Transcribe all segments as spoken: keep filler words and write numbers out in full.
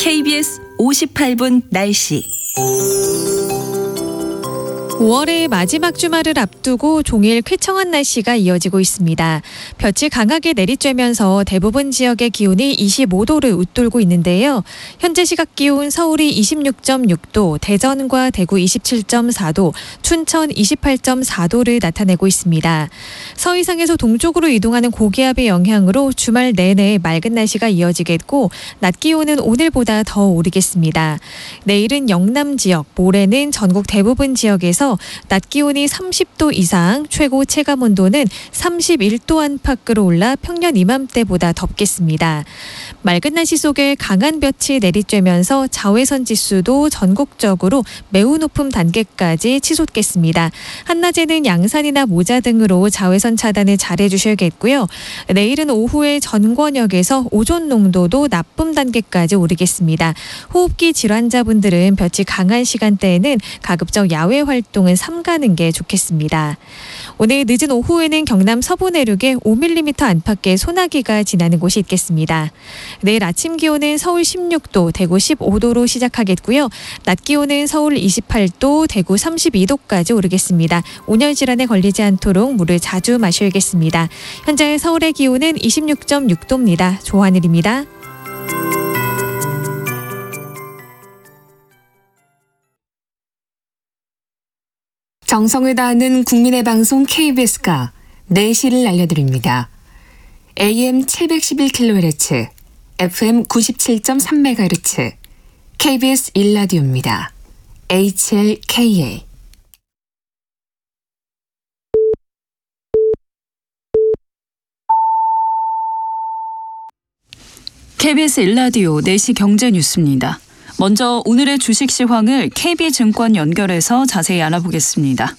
케이비에스 오십팔 분 날씨. 오월의 마지막 주말을 앞두고 종일 쾌청한 날씨가 이어지고 있습니다. 볕이 강하게 내리쬐면서 대부분 지역의 기온이 이십오 도를 웃돌고 있는데요. 현재 시각 기온 서울이 이십육 점 육 도, 대전과 대구 이십칠 점 사 도, 춘천 이십팔 점 사 도를 나타내고 있습니다. 서해상에서 동쪽으로 이동하는 고기압의 영향으로 주말 내내 맑은 날씨가 이어지겠고 낮 기온은 오늘보다 더 오르겠습니다. 내일은 영남 지역, 모레는 전국 대부분 지역에서 낮 기온이 삼십 도 이상, 최고 체감 온도는 삼십일 도 안팎으로 올라 평년 이맘때보다 덥겠습니다. 맑은 날씨 속에 강한 볕이 내리쬐면서 자외선 지수도 전국적으로 매우 높은 단계까지 치솟겠습니다. 한낮에는 양산이나 모자 등으로 자외선 차단을 잘해 주셔야겠고요. 내일은 오후에 전권역에서 오존 농도도 나쁨 단계까지 오르겠습니다. 호흡기 질환자분들은 볕이 강한 시간대에는 가급적 야외 활동은 삼가는 게 좋겠습니다. 오늘 늦은 오후에는 경남 서부 내륙에 오 밀리미터 안팎의 소나기가 지나는 곳이 있겠습니다. 내일 아침 기온은 서울 십육 도, 대구 십오 도로 시작하겠고요. 낮 기온은 서울 이십팔 도, 대구 삼십이 도까지 오르겠습니다. 온열 질환에 걸리지 않도록 물을 자주 마셔야겠습니다. 현재 서울의 기온은 이십육 점 육 도입니다. 조하늘입니다. 정성을 다하는 국민의 방송 케이비에스가 내시를 알려드립니다. 에이엠 칠백십일 킬로헤르츠, 에프엠 구십칠 점 삼 메가헤르츠, 케이비에스 일 라디오입니다. 에이치엘케이에이. 케이비에스 일 라디오 네 시 경제 뉴스입니다. 먼저 오늘의 주식 시황을 케이비증권 연결해서 자세히 알아보겠습니다.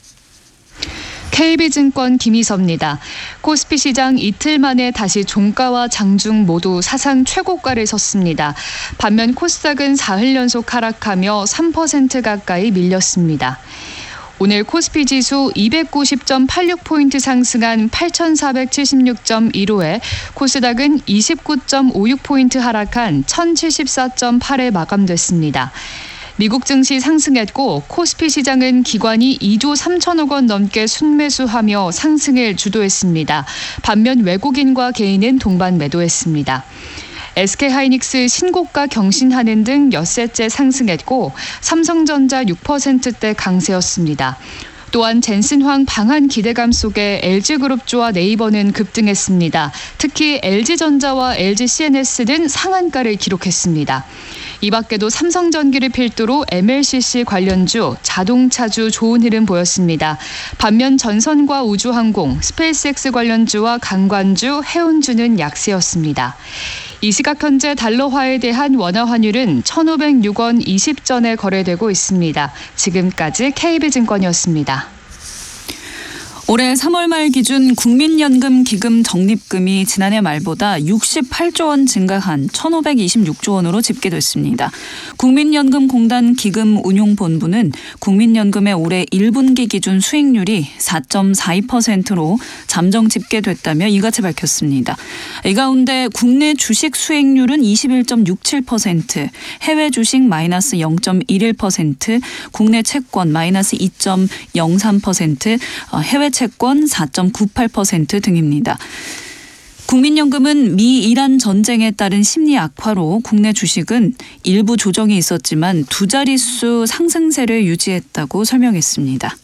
케이비증권 김희서입니다. 코스피 시장 이틀 만에 다시 종가와 장중 모두 사상 최고가를 섰습니다. 반면 코스닥은 사흘 연속 하락하며 삼 퍼센트 가까이 밀렸습니다. 오늘 코스피 지수 이백구십 점 팔육 포인트 상승한 팔천사백칠십육 점 일오에 코스닥은 이십구 점 오육 포인트 하락한 천칠십사 점 팔에 마감됐습니다. 미국 증시 상승했고 코스피 시장은 기관이 이조 삼천억 원 넘게 순매수하며 상승을 주도했습니다. 반면 외국인과 개인은 동반 매도했습니다. 에스케이하이닉스 신고가 경신하는 등 엿새째 상승했고 삼성전자 육 퍼센트대 강세였습니다. 또한 젠슨황 방한 기대감 속에 엘지그룹주와 네이버는 급등했습니다. 특히 엘지전자와 엘지씨엔에스는 상한가를 기록했습니다. 이 밖에도 삼성전기를 필두로 엠엘씨씨 관련주, 자동차주 좋은 흐름 보였습니다. 반면 전선과 우주항공, 스페이스X 관련주와 강관주, 해운주는 약세였습니다. 이 시각 현재 달러화에 대한 원화 환율은 천오백육 원 이십 전에 거래되고 있습니다. 지금까지 케이비증권이었습니다. 올해 삼월 말 기준 국민연금 기금 적립금이 지난해 말보다 육십팔조 원 증가한 천오백이십육조 원으로 집계됐습니다. 국민연금공단 기금운용본부는 국민연금의 올해 일 분기 기준 수익률이 사 점 사이 퍼센트로 잠정 집계됐다며 이같이 밝혔습니다. 이 가운데 국내 주식 수익률은 이십일 점 육칠 퍼센트, 해외 주식 마이너스 영 점 일일 퍼센트, 국내 채권 마이너스 이 점 영삼 퍼센트, 해외 채권 사 점 구팔 퍼센트 등입니다. 국민연금은 미 이란 전쟁에 따른 심리 악화로 국내 주식은 일부 조정이 있었지만 두 자릿수 상승세를 유지했다고 설명했습니다.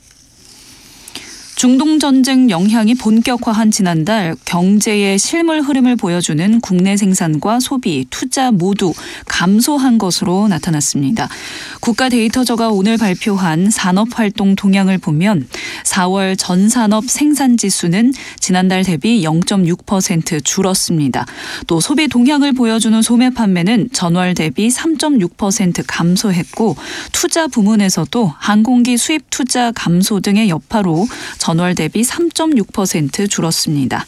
중동전쟁 영향이 본격화한 지난달 경제의 실물 흐름을 보여주는 국내 생산과 소비, 투자 모두 감소한 것으로 나타났습니다. 국가데이터저가 오늘 발표한 산업활동 동향을 보면 사월 전산업 생산지수는 지난달 대비 영 점 육 퍼센트 줄었습니다. 또 소비 동향을 보여주는 소매 판매는 전월 대비 삼 점 육 퍼센트 감소했고 투자 부문에서도 항공기 수입 투자 감소 등의 여파로 전월 대비 삼 점 육 퍼센트 줄었습니다.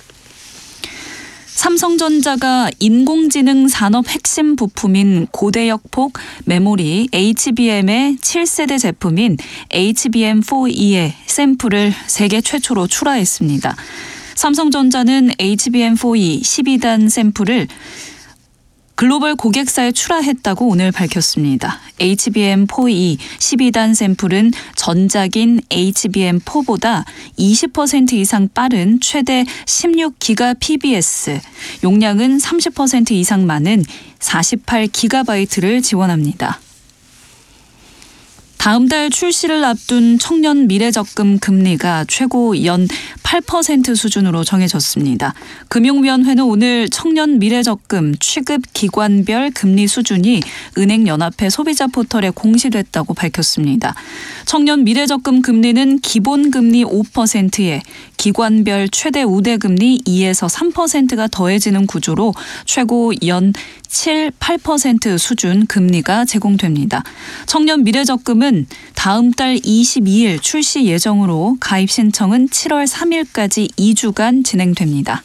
삼성전자가 인공지능 산업 핵심 부품인 고대역폭 메모리 에이치비엠의 칠 세대 제품인 에이치비엠 사 이의 샘플을 세계 최초로 출하했습니다. 삼성전자는 에이치비엠 사 이 십이 단 샘플을 글로벌 고객사에 출하했다고 오늘 밝혔습니다. 에이치비엠 포이 십이 단 샘플은 전작인 에이치비엠 포보다 이십 퍼센트 이상 빠른 최대 십육 기가 피비에스, 용량은 삼십 퍼센트 이상 많은 사십팔 기가바이트를 지원합니다. 다음 달 출시를 앞둔 청년 미래적금 금리가 최고 연 팔 퍼센트 수준으로 정해졌습니다. 금융위원회는 오늘 청년 미래적금 취급 기관별 금리 수준이 은행연합회 소비자 포털에 공시됐다고 밝혔습니다. 청년 미래적금 금리는 기본금리 오 퍼센트에 기관별 최대 우대금리 이에서 삼 퍼센트가 더해지는 구조로 최고 연 칠, 팔 퍼센트 수준 금리가 제공됩니다. 청년 미래적금은 다음 달 이십이 일 출시 예정으로 가입 신청은 칠월 삼일까지 이 주간 진행됩니다.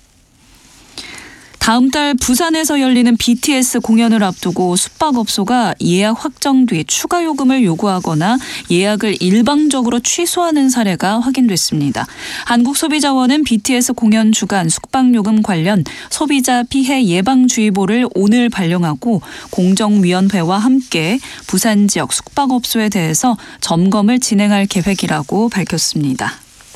다음 달 부산에서 열리는 비티에스 공연을 앞두고 숙박업소가 예약 확정 뒤 추가 요금을 요구하거나 예약을 일방적으로 취소하는 사례가 확인됐습니다. 한국소비자원은 비티에스 공연 주간 숙박요금 관련 소비자 피해 예방주의보를 오늘 발령하고 공정위원회와 함께 부산 지역 숙박업소에 대해서 점검을 진행할 계획이라고 밝혔습니다.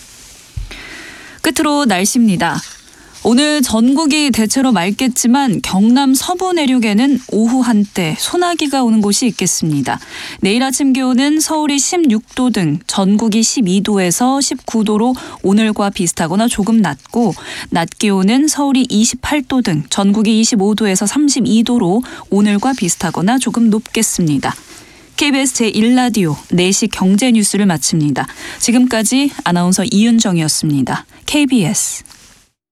끝으로 날씨입니다. 오늘 전국이 대체로 맑겠지만 경남 서부 내륙에는 오후 한때 소나기가 오는 곳이 있겠습니다. 내일 아침 기온은 서울이 십육 도 등 전국이 십이 도에서 십구 도로 오늘과 비슷하거나 조금 낮고 낮 기온은 서울이 이십팔 도 등 전국이 이십오 도에서 삼십이 도로 오늘과 비슷하거나 조금 높겠습니다. 케이비에스 제일 라디오 네 시 경제 뉴스를 마칩니다. 지금까지 아나운서 이윤정이었습니다. 케이비에스